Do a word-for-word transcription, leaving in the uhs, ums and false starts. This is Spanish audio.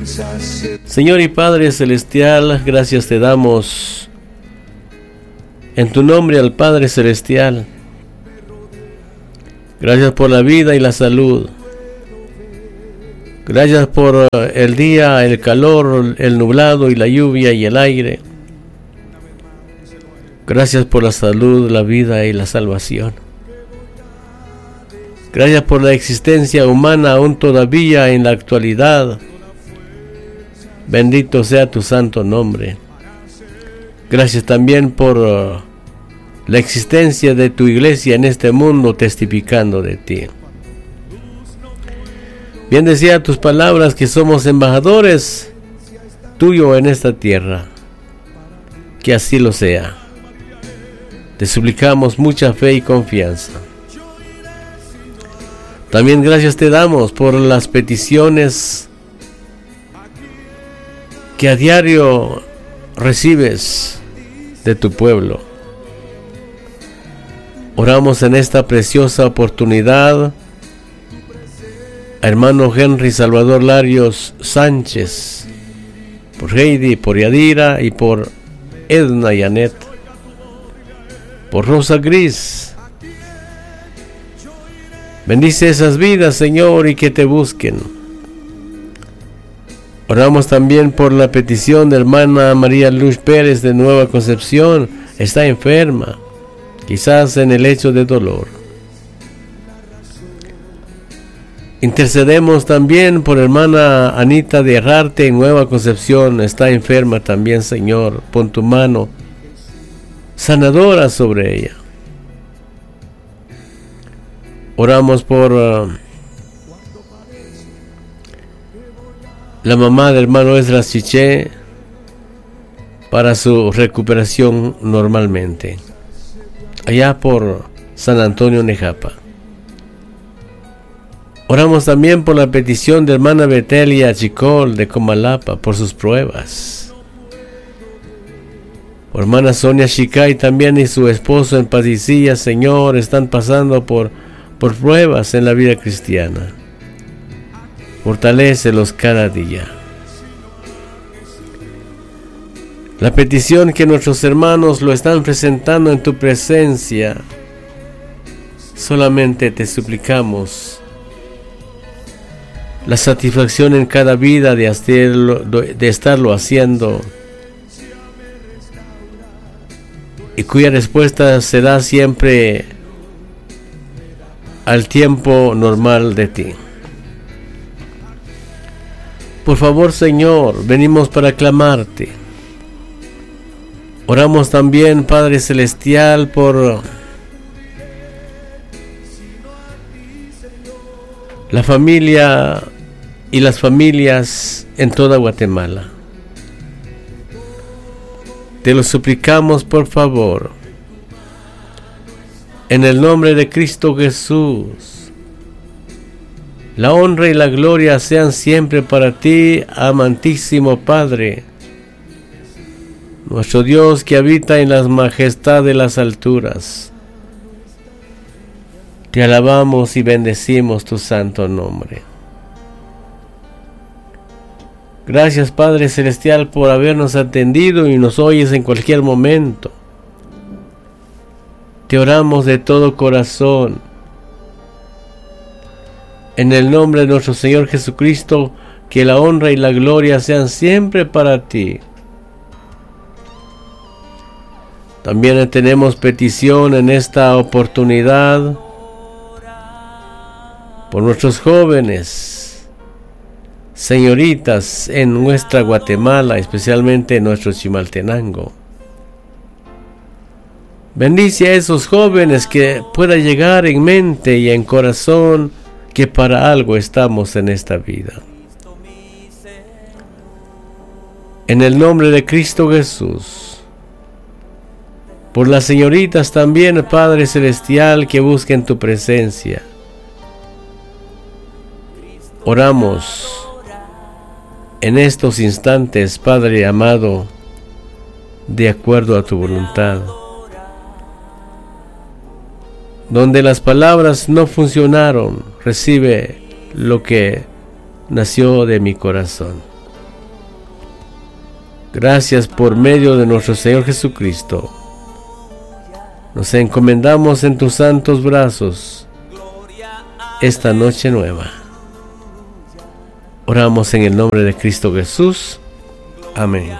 Señor y Padre Celestial, gracias te damos en tu nombre al Padre Celestial. Gracias por la vida y la salud. Gracias por el día, el calor, el nublado y la lluvia y el aire. Gracias por la salud, la vida y la salvación. Gracias por la existencia humana aún todavía en la actualidad. Bendito sea tu santo nombre. Gracias también por uh, la existencia de tu iglesia en este mundo, testificando de ti. Bien decía tus palabras que somos embajadores tuyo en esta tierra. Que así lo sea. Te suplicamos mucha fe y confianza. También gracias te damos por las peticiones que a diario recibes de tu pueblo. Oramos en esta preciosa oportunidad a hermano Henry Salvador Larios Sánchez, por Heidi, por Yadira y por Edna y Anet, por Rosa Gris. Bendice esas vidas, Señor, y que te busquen. Oramos también por la petición de hermana María Luz Pérez de Nueva Concepción. Está enferma, quizás en el lecho de dolor. Intercedemos también por hermana Anita de Herrarte en Nueva Concepción. Está enferma también, Señor. Pon tu mano sanadora sobre ella. Oramos por uh, la mamá del hermano Esdras Chiché para su recuperación normalmente, allá por San Antonio Nejapa. Oramos también por la petición de hermana Betelia Chicol de Comalapa por sus pruebas. Por hermana Sonia Chicay también y su esposo en Padicilla, Señor, están pasando por por pruebas en la vida cristiana. Fortalécelos cada día. La petición que nuestros hermanos lo están presentando en tu presencia, solamente te suplicamos la satisfacción en cada vida de, hacerlo, de estarlo haciendo, y cuya respuesta se da siempre al tiempo normal de ti. Por favor, Señor, venimos para clamarte. Oramos también, Padre Celestial, por la familia y las familias en toda Guatemala. Te lo suplicamos, por favor. En el nombre de Cristo Jesús, la honra y la gloria sean siempre para ti, amantísimo Padre, nuestro Dios que habita en la majestad de las alturas. Te alabamos y bendecimos tu santo nombre. Gracias, Padre Celestial, por habernos atendido y nos oyes en cualquier momento. Te oramos de todo corazón, en el nombre de nuestro Señor Jesucristo, que la honra y la gloria sean siempre para ti. También tenemos petición en esta oportunidad por nuestros jóvenes, señoritas en nuestra Guatemala, especialmente en nuestro Chimaltenango. Bendice a esos jóvenes, que pueda llegar en mente y en corazón que para algo estamos en esta vida. En el nombre de Cristo Jesús. Por las señoritas también, Padre Celestial, que busquen tu presencia. Oramos en estos instantes, Padre amado, de acuerdo a tu voluntad. Donde las palabras no funcionaron, recibe lo que nació de mi corazón. Gracias por medio de nuestro Señor Jesucristo. Nos encomendamos en tus santos brazos esta noche nueva. Oramos en el nombre de Cristo Jesús. Amén.